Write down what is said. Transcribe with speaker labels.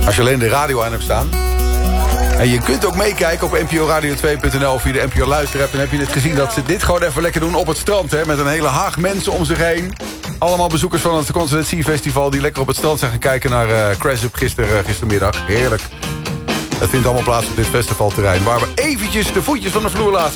Speaker 1: Als je alleen de radio aan hebt staan. En je kunt ook meekijken op nporadio2.nl via de NPO Luisterapp. En heb je net gezien dat ze dit gewoon even lekker doen op het strand. Hè, met een hele haag mensen om zich heen. Allemaal bezoekers van het Constant Sea Festival... die lekker op het strand zijn gaan kijken naar Crash Up gistermiddag. Heerlijk. Het vindt allemaal plaats op dit festivalterrein... waar we eventjes de voetjes van de vloer laten.